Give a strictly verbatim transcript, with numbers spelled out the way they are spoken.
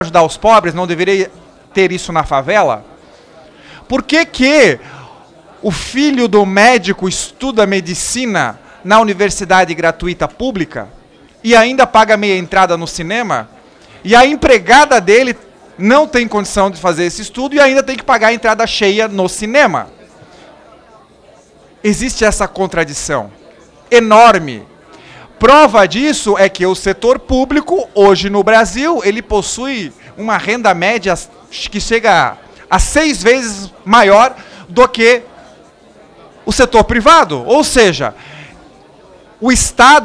ajudar os pobres, não deveria ter isso na favela? Por que que o filho do médico estuda medicina na universidade gratuita pública e ainda paga meia entrada no cinema, e a empregada dele não tem condição de fazer esse estudo e ainda tem que pagar a entrada cheia no cinema? Existe essa contradição enorme. Prova disso é que o setor público, hoje no Brasil, ele possui uma renda média que chega a seis vezes maior do que o setor privado. Ou seja, o Estado